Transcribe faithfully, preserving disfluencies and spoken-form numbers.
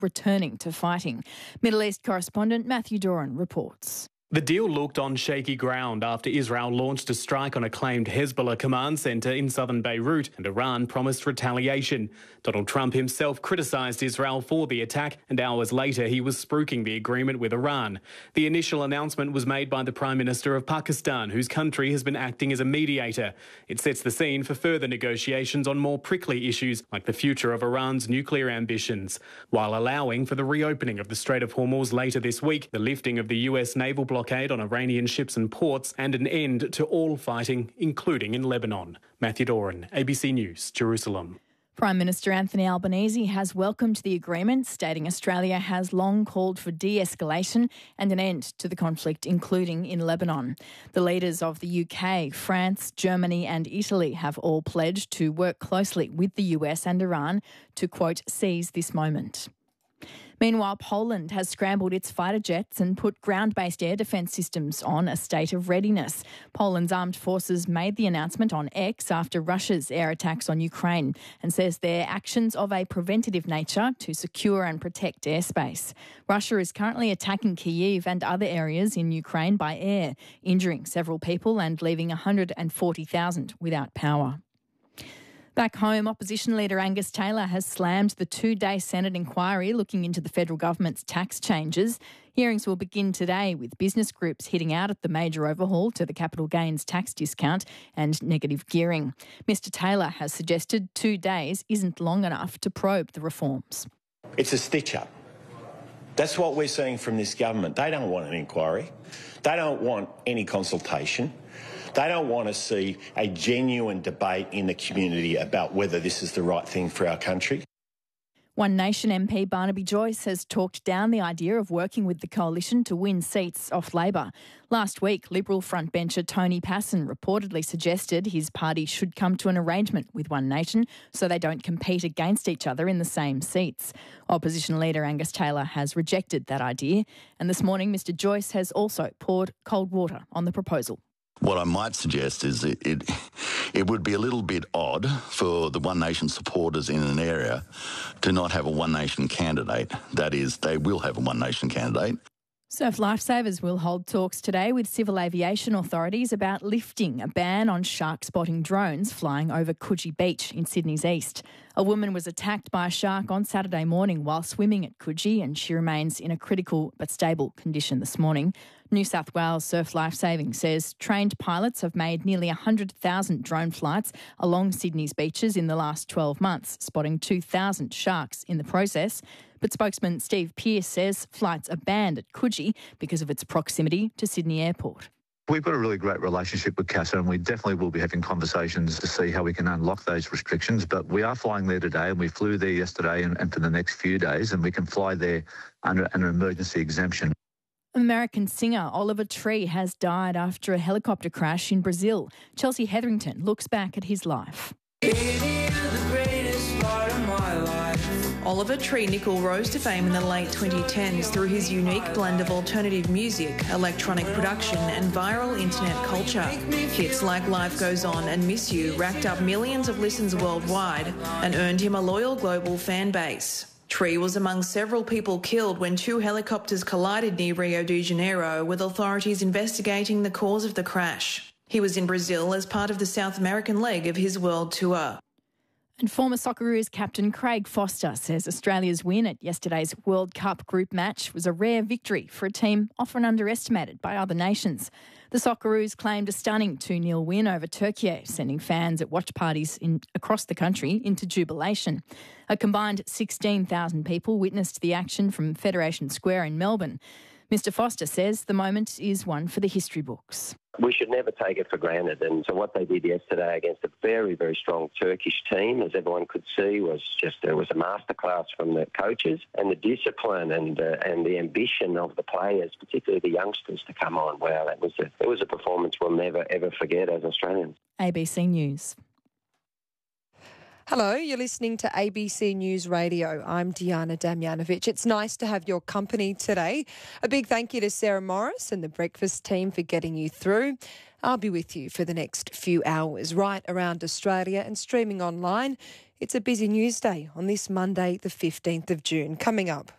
returning to fighting. Middle East correspondent Matthew Doran reports. The deal looked on shaky ground after Israel launched a strike on a claimed Hezbollah command centre in southern Beirut, and Iran promised retaliation. Donald Trump himself criticised Israel for the attack, and hours later he was spruiking the agreement with Iran. The initial announcement was made by the Prime Minister of Pakistan, whose country has been acting as a mediator. It sets the scene for further negotiations on more prickly issues like the future of Iran's nuclear ambitions, while allowing for the reopening of the Strait of Hormuz later this week, the lifting of the U S naval blockade blockade on Iranian ships and ports, and an end to all fighting, including in Lebanon. Matthew Doran, A B C News, Jerusalem. Prime Minister Anthony Albanese has welcomed the agreement, stating Australia has long called for de-escalation and an end to the conflict, including in Lebanon. The leaders of the U K, France, Germany and Italy have all pledged to work closely with the U S and Iran to, quote, seize this moment. Meanwhile, Poland has scrambled its fighter jets and put ground-based air defence systems on a state of readiness. Poland's armed forces made the announcement on X after Russia's air attacks on Ukraine and says they're actions of a preventative nature to secure and protect airspace. Russia is currently attacking Kyiv and other areas in Ukraine by air, injuring several people and leaving one hundred forty thousand without power. Back home, opposition leader Angus Taylor has slammed the two-day Senate inquiry looking into the federal government's tax changes. Hearings will begin today with business groups hitting out at the major overhaul to the capital gains tax discount and negative gearing. Mister Taylor has suggested two days isn't long enough to probe the reforms. It's a stitch-up. That's what we're seeing from this government. They don't want an inquiry. They don't want any consultation. They don't want to see a genuine debate in the community about whether this is the right thing for our country. One Nation M P Barnaby Joyce has talked down the idea of working with the coalition to win seats off Labor. Last week, Liberal frontbencher Tony Passon reportedly suggested his party should come to an arrangement with One Nation so they don't compete against each other in the same seats. Opposition leader Angus Taylor has rejected that idea, and this morning Mister Joyce has also poured cold water on the proposal. What I might suggest is it, it it would be a little bit odd for the One Nation supporters in an area to not have a One Nation candidate. That is, they will have a One Nation candidate. Surf Lifesavers will hold talks today with civil aviation authorities about lifting a ban on shark spotting drones flying over Coogee Beach in Sydney's east. A woman was attacked by a shark on Saturday morning while swimming at Coogee, and she remains in a critical but stable condition this morning. New South Wales Surf Lifesaving says trained pilots have made nearly one hundred thousand drone flights along Sydney's beaches in the last twelve months, spotting two thousand sharks in the process. But spokesman Steve Pearce says flights are banned at Coogee because of its proximity to Sydney Airport. We've got a really great relationship with CASA, and we definitely will be having conversations to see how we can unlock those restrictions. But we are flying there today, and we flew there yesterday and, and for the next few days, and we can fly there under an emergency exemption. American singer Oliver Tree has died after a helicopter crash in Brazil. Chelsea Hetherington looks back at his life. Oliver Tree Nicol rose to fame in the late twenty tens through his unique blend of alternative music, electronic production and viral internet culture. Hits like Life Goes On and Miss You racked up millions of listens worldwide and earned him a loyal global fan base. Tree was among several people killed when two helicopters collided near Rio de Janeiro, with authorities investigating the cause of the crash. He was in Brazil as part of the South American leg of his world tour. And former Socceroos captain Craig Foster says Australia's win at yesterday's World Cup group match was a rare victory for a team often underestimated by other nations. The Socceroos claimed a stunning two nil win over Turkey, sending fans at watch parties in, across the country into jubilation. A combined sixteen thousand people witnessed the action from Federation Square in Melbourne. Mister Foster says the moment is one for the history books. We should never take it for granted. And so what they did yesterday against a very, very strong Turkish team, as everyone could see, was just it was a masterclass from the coaches, and the discipline and uh, and the ambition of the players, particularly the youngsters, to come on. Wow, that was a, it was a performance we'll never, ever forget as Australians. A B C News. Hello, you're listening to A B C News Radio. I'm Diana Damjanovic. It's nice to have your company today. A big thank you to Sarah Morris and the breakfast team for getting you through. I'll be with you for the next few hours right around Australia and streaming online. It's a busy news day on this Monday, the fifteenth of June. Coming up.